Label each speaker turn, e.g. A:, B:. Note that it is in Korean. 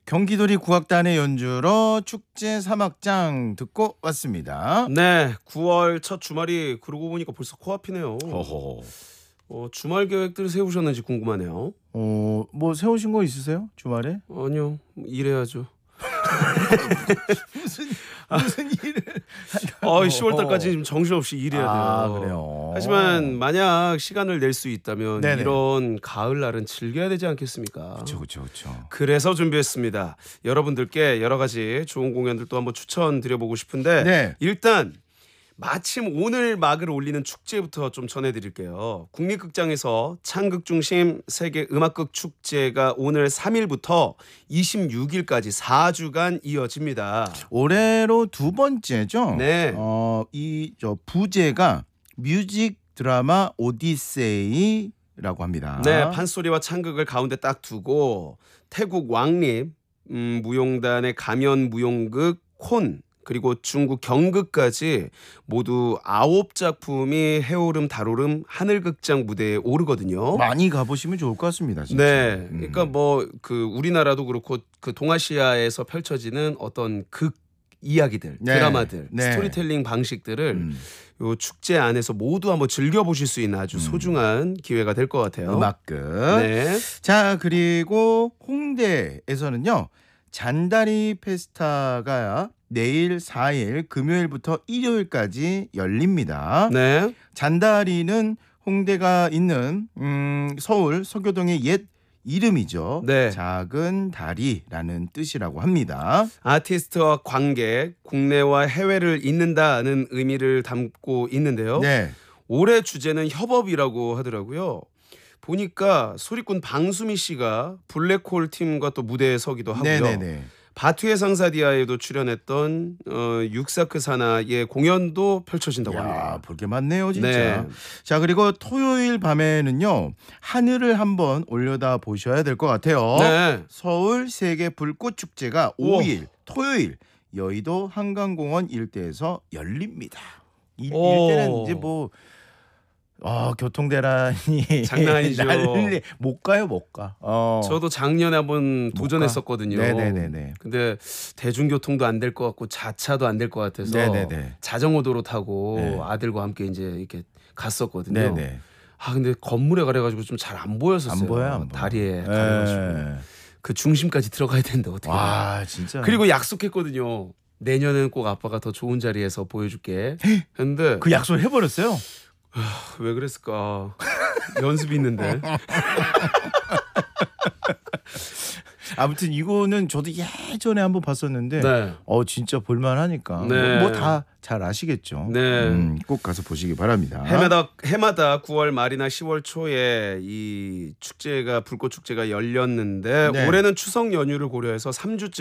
A: 경기도리 국악단의 연주로 축제 3악장 듣고 왔습니다.
B: 네, 9월 첫 주말이 그러고 보니까 벌써 코앞이네요.
A: 허허.
B: 주말 계획들 세우셨는지 궁금하네요.
A: 뭐 세우신 거 있으세요? 주말에?
B: 아니요, 일해야죠.
A: 무슨 일을?
B: 10월달까지 지금 정신없이 일해야 돼요.
A: 아, 그래요.
B: 하지만 만약 시간을 낼 수 있다면
A: 네네.
B: 이런 가을날은 즐겨야 되지 않겠습니까?
A: 그렇죠.
B: 그래서 준비했습니다. 여러분들께 여러 가지 좋은 공연들도 한번 추천드려보고 싶은데
A: 네.
B: 일단 마침 오늘 막을 올리는 축제부터 좀 전해드릴게요. 국립극장에서 창극 중심 세계 음악극 축제가 오늘 3일부터 26일까지 4주간 이어집니다.
A: 올해로 두 번째죠.
B: 네.
A: 저 부제가 뮤직 드라마 오디세이라고 합니다.
B: 네, 판소리와 창극을 가운데 딱 두고 태국 왕립 무용단의 가면 무용극 콘 그리고 중국 경극까지 모두 9작품이 해오름 달오름 하늘극장 무대에 오르거든요.
A: 많이 가보시면 좋을 것 같습니다. 진짜.
B: 네, 그러니까 뭐 그 우리나라도 그렇고 그 동아시아에서 펼쳐지는 어떤 극 이야기들,
A: 네.
B: 드라마들,
A: 네.
B: 스토리텔링 방식들을 요 축제 안에서 모두 한번 즐겨보실 수 있는 아주 소중한 기회가 될 것 같아요.
A: 음악극.
B: 네.
A: 자, 그리고 홍대에서는요. 잔다리 페스타가 내일 4일 금요일부터 일요일까지 열립니다.
B: 네.
A: 잔다리는 홍대가 있는 서울 서교동의 옛 이름이죠.
B: 네.
A: 작은 다리라는 뜻이라고 합니다.
B: 아티스트와 관객, 국내와 해외를 잇는다는 의미를 담고 있는데요.
A: 네.
B: 올해 주제는 협업이라고 하더라고요. 보니까 소리꾼 방수미 씨가 블랙홀 팀과 또 무대에 서기도 하고요.
A: 네네네.
B: 바투의 상사디아에도 출연했던 육사크 사나의 공연도 펼쳐진다고 합니다.
A: 야, 볼 게 많네요, 진짜.
B: 네.
A: 자, 그리고 토요일 밤에는요. 하늘을 한번 올려다 보셔야 될 것 같아요.
B: 네.
A: 서울 세계 불꽃 축제가 5일 토요일 여의도 한강공원 일대에서 열립니다. 일대는 이제 뭐 교통 대란이
B: 장난 아니죠.
A: 못 가요, 못 가.
B: 저도 작년에 한번 도전했었거든요.
A: 네네네.
B: 근데 대중교통도 안 될 것 같고 자차도 안 될 것 같아서
A: 네네네.
B: 자전거도로 타고
A: 네.
B: 아들과 함께 이제 이렇게 갔었거든요.
A: 네네.
B: 근데 건물에 가려가지고 좀 잘 안 보였었어요.
A: 안 보여.
B: 다리에 가려가지고
A: 네.
B: 그 중심까지 들어가야 되는데 어떻게?
A: 와, 진짜.
B: 그리고 약속했거든요. 내년에는 꼭 아빠가 더 좋은 자리에서 보여줄게. 근데
A: 그 약속을 해버렸어요.
B: 왜 그랬을까? 연습이 있는데.
A: 아무튼 이거는 저도 예전에 한번 봤었는데
B: 네.
A: 진짜 볼만하니까
B: 네.
A: 뭐 다 잘 아시겠죠.
B: 네.
A: 꼭 가서 보시기 바랍니다.
B: 해마다 9월 말이나 10월 초에 이 축제가 불꽃 축제가 열렸는데
A: 네.
B: 올해는 추석 연휴를 고려해서 3주쯤